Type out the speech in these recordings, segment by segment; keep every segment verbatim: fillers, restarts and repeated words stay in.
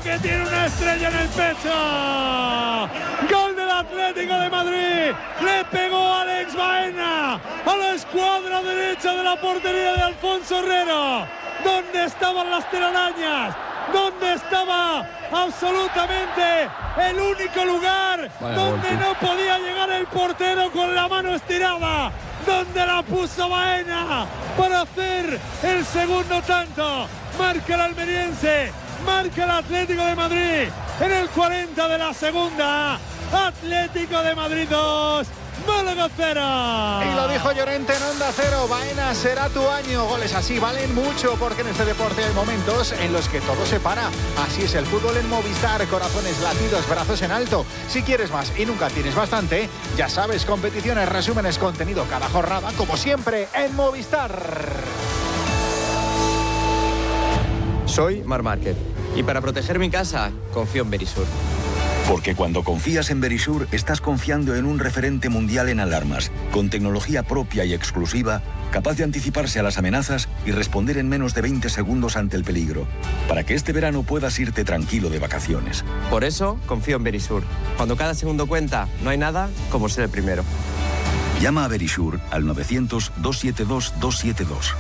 que tiene una estrella en el pecho. Gol del Atlético de Madrid. Le pegó Alex Baena a la escuadra derecha de la portería de Alfonso Herrero. ¿Dónde estaban las telarañas? ¿Dónde estaba absolutamente el único lugar Vaya donde golpe. no podía llegar el portero con la mano estirada? Donde la puso Baena para hacer el segundo tanto. Marca el almeriense, marca el Atlético de Madrid en el cuarenta de la segunda. Atlético de Madrid dos, Málaga cero. Y lo dijo Llorente en Onda Cero: Baena, será tu año. Goles así valen mucho, porque en este deporte hay momentos en los que todo se para. Así es el fútbol en Movistar. Corazones, latidos, brazos en alto. Si quieres más y nunca tienes bastante, ya sabes, competiciones, resúmenes, contenido cada jornada, como siempre en Movistar. Soy Marc Márquez y para proteger mi casa confío en Verisur. Porque cuando confías en Verisur, estás confiando en un referente mundial en alarmas, con tecnología propia y exclusiva, capaz de anticiparse a las amenazas y responder en menos de veinte segundos ante el peligro, para que este verano puedas irte tranquilo de vacaciones. Por eso confío en Verisur. Cuando cada segundo cuenta, no hay nada como ser el primero. Llama a Verisur al novecientos, doscientos setenta y dos, doscientos setenta y dos.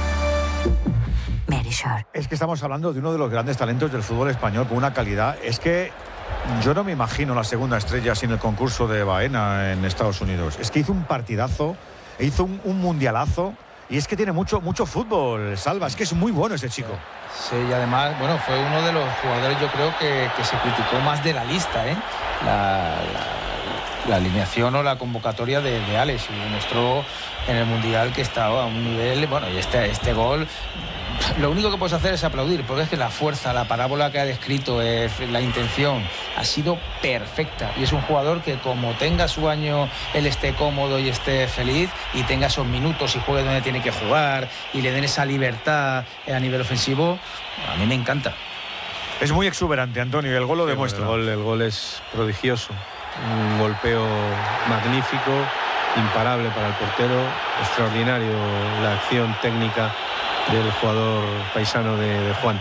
Verisur. Es que estamos hablando de uno de los grandes talentos del fútbol español, con una calidad. Es que yo no me imagino la segunda estrella sin el concurso de Baena en Estados Unidos. Es que hizo un partidazo, hizo un, un mundialazo, y es que tiene mucho, mucho fútbol, Salva. Es que es muy bueno ese chico. Sí, y además, bueno, fue uno de los jugadores, yo creo, que, que se criticó más de la lista, ¿eh? La, la, la alineación o la convocatoria de, de Alex, y demostró en el Mundial que estaba a un nivel, bueno, y este, este gol, lo único que puedes hacer es aplaudir, porque es que la fuerza, la parábola que ha descrito, eh, la intención, ha sido perfecta. Y es un jugador que, como tenga su año, él esté cómodo y esté feliz, y tenga esos minutos y juegue donde tiene que jugar, y le den esa libertad eh, a nivel ofensivo, a mí me encanta. Es muy exuberante, Antonio, y el gol lo sí, demuestra. El gol, el gol es prodigioso. Un golpeo magnífico, imparable para el portero. Extraordinario la acción técnica del jugador paisano de, de Juan.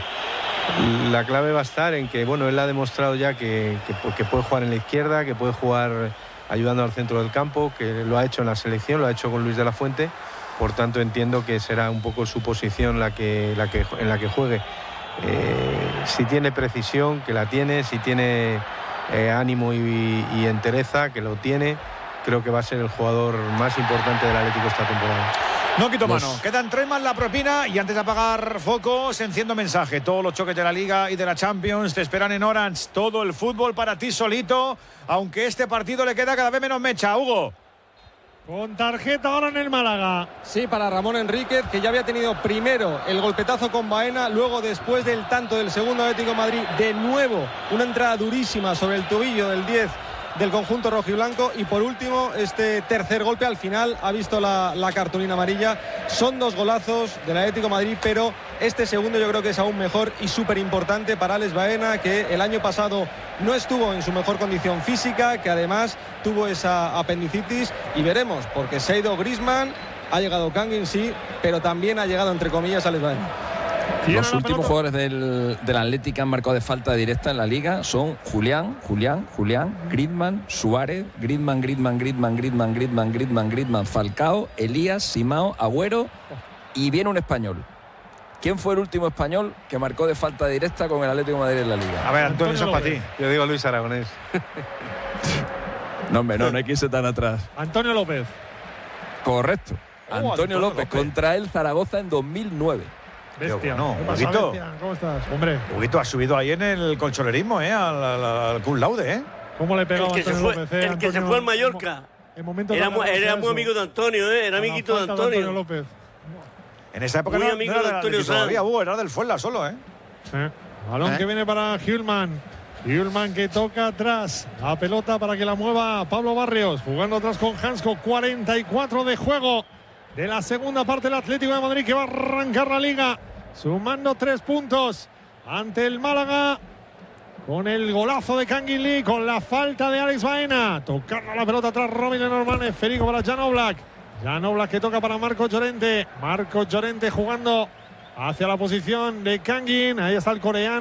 La clave va a estar en que, bueno, él ha demostrado ya que, que, que puede jugar en la izquierda, que puede jugar ayudando al centro del campo, que lo ha hecho en la selección, lo ha hecho con Luis de la Fuente. Por tanto, entiendo que será un poco su posición la que, la que, en la que juegue. Eh, si tiene precisión, que la tiene, si tiene eh, ánimo y, y entereza, que lo tiene, creo que va a ser el jugador más importante del Atlético esta temporada. No quito mano, los... quedan tres más la propina, y antes de apagar focos, enciendo mensaje. Todos los choques de la Liga y de la Champions te esperan en Orange. Todo el fútbol para ti solito, aunque este partido le queda cada vez menos mecha. Hugo. Con tarjeta ahora en el Málaga. Sí, para Ramón Enríquez, que ya había tenido primero el golpetazo con Baena, luego, después del tanto del segundo Atlético de Madrid, de nuevo una entrada durísima sobre el tobillo del diez del conjunto rojiblanco, y por último este tercer golpe al final ha visto la, la cartulina amarilla. Son dos golazos del Atlético de Madrid, pero este segundo yo creo que es aún mejor y súper importante para Alex Baena, que el año pasado no estuvo en su mejor condición física, que además tuvo esa apendicitis, y veremos, porque se ha ido Griezmann, ha llegado Kangin, sí, pero también ha llegado, entre comillas, Alex Baena. Los últimos jugadores del, del Atlético que han marcado de falta directa en la Liga son Julián, Julián, Julián, Griezmann, Suárez, Griezmann, Griezmann, Griezmann, Griezmann, Griezmann, Griezmann, Griezmann, Falcao, Elías, Simao, Agüero, y viene un español. ¿Quién fue el último español que marcó de falta directa con el Atlético de Madrid en la Liga? A ver, Antonio, eso es para ti. Yo digo Luis Aragonés. No, hombre, no, no hay que irse tan atrás. Antonio López. Correcto. Oh, Antonio, Antonio López, López contra el Zaragoza en dos mil nueve. Bestia. No, ¿Qué pasa, Huguito? bestia? ¿Cómo estás? Hombre. Huguito ha subido ahí en el colchonerismo, ¿eh? Al, al, al cum laude, ¿eh? ¿Cómo le pegó el que, Antonio se fue, López, eh, el que Antonio, se fue al Mallorca. En momento era muy, era muy amigo de Antonio, ¿eh? Era amiguito de Antonio. de Antonio López. En esa época muy no, amigo no era de del Antonio Atlético todavía, Hugo, era del Fuenla solo, ¿eh? Sí. Balón ¿Eh? que viene para Hjulman. Hjulman que toca atrás. La pelota para que la mueva Pablo Barrios. Jugando atrás con Hansko. cuarenta y cuatro de juego de la segunda parte del Atlético de Madrid, que va a arrancar la Liga, sumando tres puntos ante el Málaga, con el golazo de Kangin Lee, con la falta de Alex Baena. Tocando la pelota atrás Robin Lenormand. Esférico para Jan Oblak. Jan Oblak que toca para Marcos Llorente. Marcos Llorente jugando hacia la posición de Kangin. Ahí está el coreano.